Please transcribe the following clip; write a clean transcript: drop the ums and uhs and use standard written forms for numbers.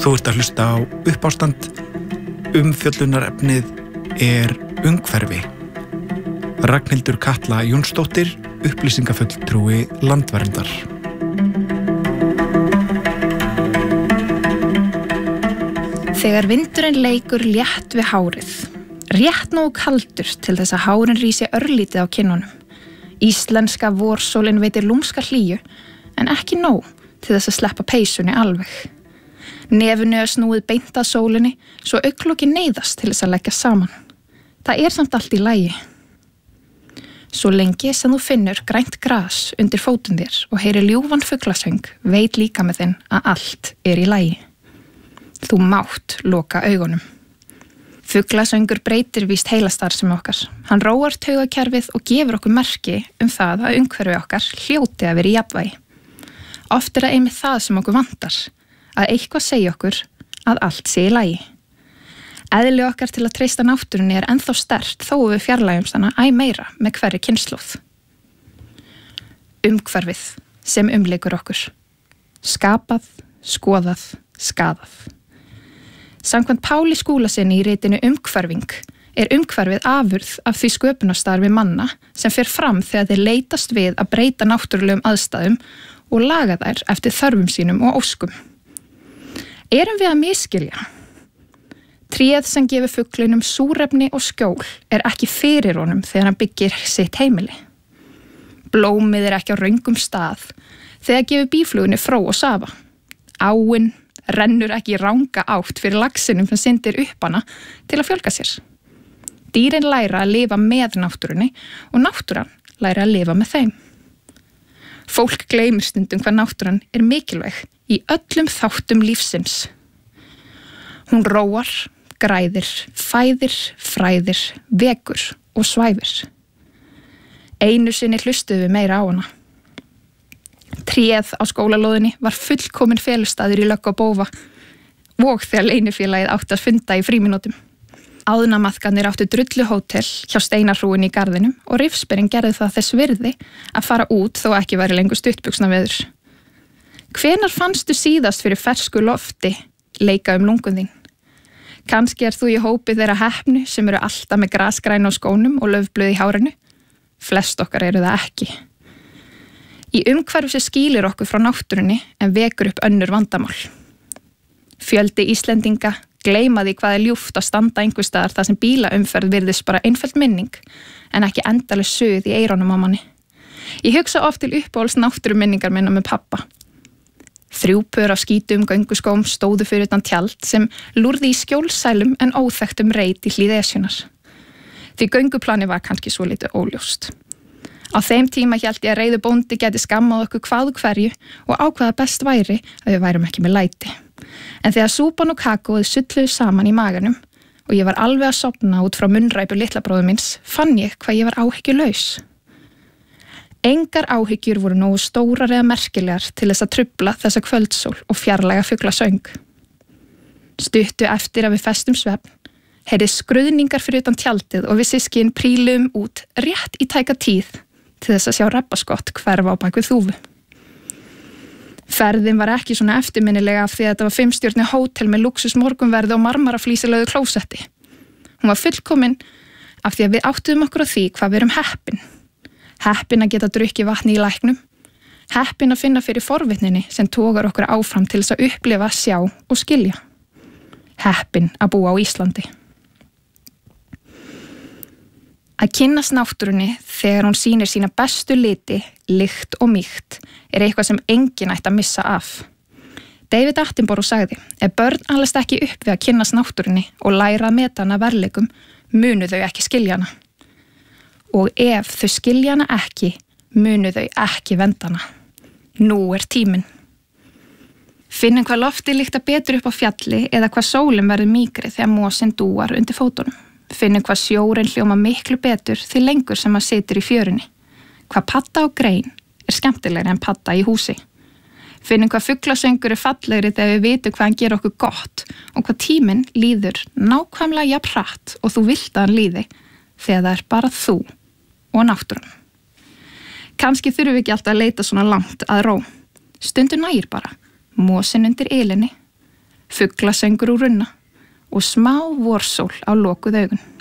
Þú ert að hlusta á Uppástand. Umfjöllunarefnið er umhverfi. Ragnhildur Katla Jónsdóttir, upplýsingafulltrúi Landverndar. Þegar vindurinn leikur létt við hárið, rétt nógu kaldur til þess að hárin rísi örlítið á kinnunum. Íslenska vorsólin veitir lúmska hlýju, en ekki nóg til þess að sleppa peysunni alveg. Nefinu er snúið beint að sólinni, svo augnlokin neyðast til þess að leggja saman. Það er samt allt í lagi. Svo lengi sem þú finnur grænt gras undir fótum þér og heyrir ljúfan fuglasöng, veit líka með þinn að allt er í lagi. Þú mátt loka augunum. Fuglasöngur breytir víst heilastarfsemi okkar. Hann róar taugakerfið og gefur okkur merki það að umhverfi okkar hljóti að vera í jafnvægi. Oft er það einmitt það sem okkur vantar, að eitthvað segja okkur að allt sé í lagi. Eðli okkar til að treysta náttúrunni er ennþá sterkt þó við fjarlægjumst hana æ meira með hverri kynslóð. Umhverfið sem umlykur okkur. Skapað, skoðað, skaðað. Samkvæmt Páli Skúlasyni í ritinu Umhverfing er umhverfið afurð af því sköpunarstarfi manna sem fer fram þegar þeir leitast við að breyta náttúrulegum aðstæðum og laga þær eftir þörfum sínum og óskum. Erum við að misskilja? Tréð sem gefur fuglinum súrefni og skjól er ekki fyrir honum þegar hann byggir sitt heimili. Blómið er ekki á röngum stað þegar gefur býflugunni fró og safa. Áin rennur ekki í ranga átt fyrir laxinum sem syndir upp hana til að fjölga sér. Dýrin læra að lifa með náttúrunni og náttúran læra að lifa með þeim. Fólk gleymir stundum hvað náttúran er mikilvæg í öllum þáttum lífsins. Hún róar, græðir, fæðir, fræðir, vekur og svæfir. Einu sinni hlustuðum við meira á hana. Tréð á skólalóðinni var fullkomin felustaður í lögg og bófa og þegar leynifélagið átti að funda í frímínútum. Áðunamaðkarnir áttu drulluhótel hjá Steinarhrúgunni í garðinum og Rifsberinn gerði það þess virði að fara út þó ekki væri lengur stuttbuxnaveður. Hvenær fannstu síðast fyrir fersku lofti leika lungun þín? Kannski er þú í hópi þeirra heppnu sem eru alltaf með grasgræn á skónum og laufblöð í hárinu. Flest okkar eru það ekki. Í umhverfi sem skýlir okkur frá náttúrunni en vekur upp önnur vandamál. Fjöldi Íslendinga gleyma því hvað er ljúft að standa einhvers staðar þar sem bílaumferð virðist bara einföld minning en ekki endaleg suð í eyrunum á manni. Ég hugsa oft til uppáhalds náttúruminningar minna með pappa. 3 pör af skítum gönguskóm stóðu fyrir utan tjald sem lúrði í skjólsælum en óþekktum reit í hlíð Esjunnar. Því gönguplani var kannski svo lítið óljóst. Á þeim tíma hélt ég að reiður bóndi gæti skammað okkur hvað og hverju og ákvaða best væri að við værum ekki með læti. En þegar súpan og kakóið sulluðu saman í maganum og ég var alveg að sofna út frá munnræpu litlabróður míns, fann ég hvað ég var áhyggjulaus. Engar áhyggjur voru nógu stórar eða merkilegar til þess að trufla þessa kvöldsól og fjarlæga fuglasöng. Stuttu eftir að við festum svefn, heyrðist skruðningar fyrir utan tjaldið og við systkin príluðum út rétt í tæka tíð til þess að sjá rebbaskott hverfa á bak við þúfu. Ferðin var ekki svona eftirminnilega af því að þetta var 5 stjörnu hótel með luxus morgunverði og marmaraflísalögðu klósetti. Hún var fullkomin af því að við áttuðum okkur á því hvað við erum heppin. Heppin að geta drukkið vatni í læknum. Heppin að finna fyrir forvitninni sem togar okkur áfram til þess að upplifa, sjá og skilja. Heppin að búa á Íslandi. Að kynnast náttúrunni þegar hún sýnir sína bestu liti, lykt og mýkt er eitthvað sem enginn ætti að missa af. David Attenborough sagði, ef börn alast ekki upp við að kynnast náttúrunni og læra að meta hana verðleikum, munu þau ekki skilja hana. Og ef þau skilja hana ekki, munu þau ekki vernda hana. Nú er tíminn. Finnum hvað lofti lykta betur upp á fjalli eða hvað sólin verður mýkri þegar mosinn dúar undir fótunum. Finnum hvað sjórin hljóma miklu betur því lengur sem maður situr í fjörunni. Hvað patta á grein er skemmtilegri en patta í húsi. Finnum hvað fuglasöngur er fallegri þegar við vitum hvað hann gerir okkur gott og hvað tíminn líður nákvæmlega jafn hratt og þú vilt að hann líði þegar það er bara þú og náttúran. Kannski þurfum við ekki alltaf að leita svona langt að ró. Stundum nægir bara. Mosinn undir ylinni, fuglasöngur úr runna og smá vorsól á lokuð augun.